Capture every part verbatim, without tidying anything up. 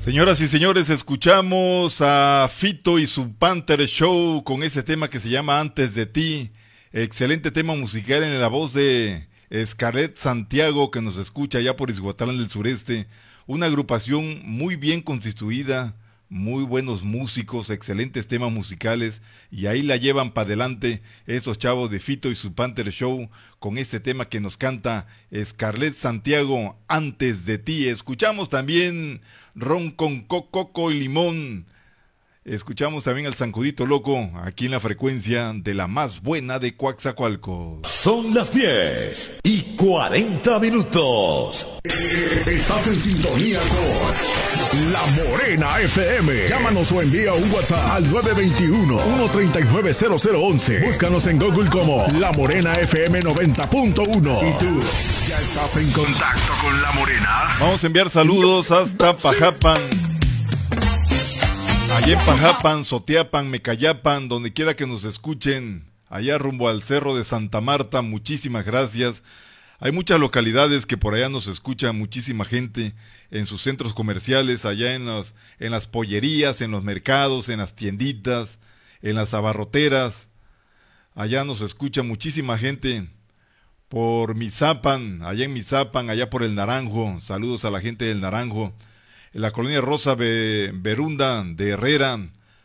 Señoras y señores, escuchamos a Fito y su Panther Show con ese tema que se llama Antes de ti. Excelente tema musical en la voz de Scarlett Santiago, que nos escucha allá por Izhuatlán del Sureste. Una agrupación muy bien constituida, muy buenos músicos, excelentes temas musicales, y ahí la llevan para adelante esos chavos de Fito y su Panther Show con este tema que nos canta Scarlett Santiago, Antes de ti. Escuchamos también Ron con Coco y Limón. Escuchamos también al Zancudito Loco, aquí en la frecuencia de la más buena de Coatzacoalcos. Son las diez y cuarenta minutos. Estás en sintonía con La Morena F M. Llámanos o envía un WhatsApp al nueve dos uno, uno tres nueve, cero cero uno uno. Búscanos en Google como La Morena F M noventa punto uno. ¿Y tú ya estás en contacto con La Morena? Vamos a enviar saludos hasta Pajapan. Allá en Pajapan, Soteapan, Mecayapan, donde quiera que nos escuchen, allá rumbo al Cerro de Santa Marta, muchísimas gracias. Hay muchas localidades que por allá nos escucha muchísima gente en sus centros comerciales, allá en, los, en las pollerías, en los mercados, en las tienditas, en las abarroteras. Allá nos escucha muchísima gente por Mizapan, allá en Mizapan, allá por el Naranjo. Saludos a la gente del Naranjo. En la colonia Rosa Berunda de Herrera,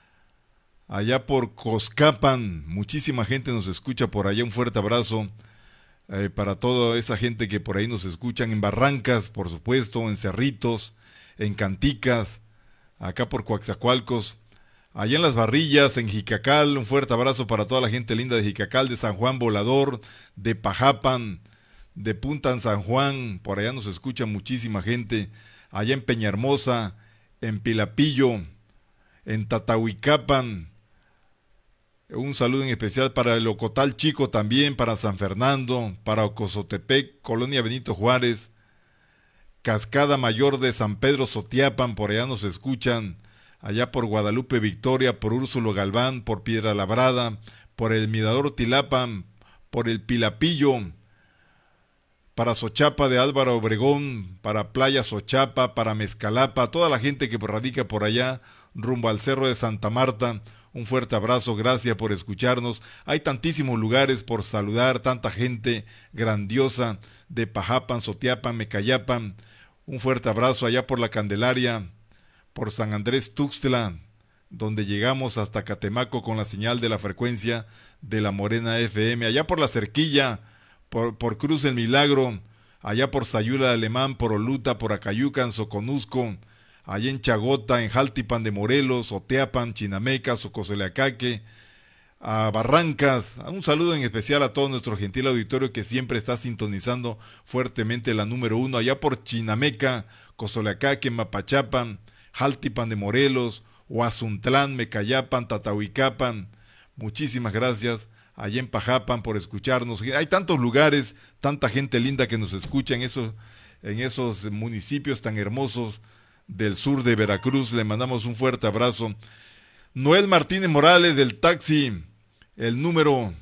allá por Coscapan, muchísima gente nos escucha por allá. Un fuerte abrazo eh, para toda esa gente que por ahí nos escuchan, en Barrancas, por supuesto, en Cerritos, en Canticas, acá por Coatzacoalcos, allá en Las Barrillas, en Jicacal. Un fuerte abrazo para toda la gente linda de Jicacal, de San Juan Volador, de Pajapan, de Punta en San Juan, por allá nos escucha muchísima gente. Allá en Peñahermosa, en Pilapillo, en Tatahuicapan. Un saludo en especial para el Ocotal Chico también, para San Fernando, para Ocozotepec, Colonia Benito Juárez, Cascada Mayor de San Pedro Sotiapan, por allá nos escuchan, allá por Guadalupe Victoria, por Úrsulo Galván, por Piedra Labrada, por el Mirador Tilapan, por el Pilapillo, para Xochapa de Álvaro Obregón, para Playa Xochapa, para Mezcalapa, toda la gente que radica por allá, rumbo al Cerro de Santa Marta. Un fuerte abrazo, gracias por escucharnos. Hay tantísimos lugares por saludar, tanta gente grandiosa de Pajapan, Sotiapan, Mecayapan. Un fuerte abrazo allá por la Candelaria, por San Andrés Tuxtla, donde llegamos hasta Catemaco con la señal de la frecuencia de la Morena F M, allá por la Cerquilla, Por, por Cruz del Milagro, allá por Sayula de Alemán, por Oluta, por Acayucan, Soconusco, allá en Chagota, en Jaltipan de Morelos, Oteapan, Chinameca, Socoseleacaque, a Barrancas. Un saludo en especial a todo nuestro gentil auditorio que siempre está sintonizando fuertemente la número uno, allá por Chinameca, Cozoleacaque, Mapachapan, Jaltipan de Morelos, Oazuntlán, Mecayapan, Tatahuicapan. Muchísimas gracias allá en Pajapan por escucharnos. Hay tantos lugares, tanta gente linda que nos escucha en esos, en esos municipios tan hermosos del sur de Veracruz. Le mandamos un fuerte abrazo. Noel Martínez Morales del taxi, el número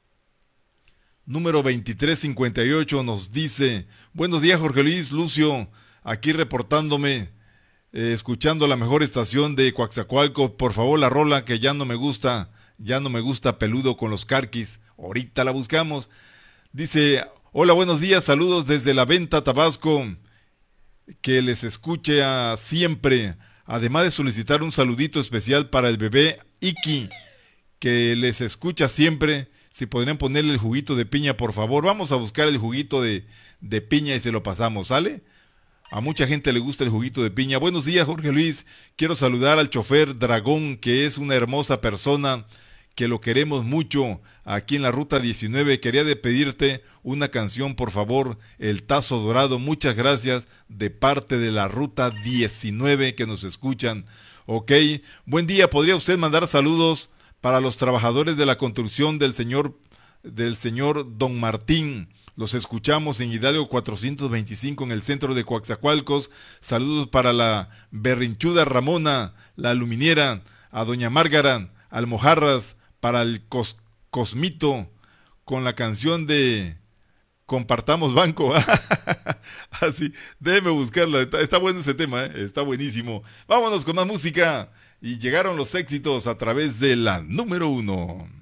número veintitrés cincuenta y ocho, nos dice: buenos días, Jorge Luis, Lucio, aquí reportándome, eh, escuchando la mejor estación de Coatzacoalcos. Por favor, la rola que ya no me gusta, ya no me gusta, Peludo con los Carquis. Ahorita la buscamos. Dice: hola, buenos días, saludos desde La Venta, Tabasco, que les escuche a siempre. Además de solicitar un saludito especial para el bebé Iki, que les escucha siempre. Si podrían ponerle el juguito de piña, por favor. Vamos a buscar el juguito de, de piña y se lo pasamos, ¿sale? A mucha gente le gusta el juguito de piña. Buenos días, Jorge Luis. Quiero saludar al chofer Dragón, que es una hermosa persona, que lo queremos mucho aquí en la Ruta diecinueve. Quería de pedirte una canción, por favor, El Tazo Dorado. Muchas gracias de parte de la Ruta diecinueve que nos escuchan. Ok, buen día. ¿Podría usted mandar saludos para los trabajadores de la construcción del señor, del señor Don Martín? Los escuchamos en Hidalgo cuatrocientos veinticinco en el centro de Coatzacoalcos. Saludos para la berrinchuda Ramona, la aluminiera, a doña Márgara, Almojarras, para el Cos, Cosmito, con la canción de compartamos banco. Así, déjeme buscarlo. Está, está bueno ese tema, ¿eh? Está buenísimo. Vámonos con más música. Y llegaron los éxitos a través de la número uno.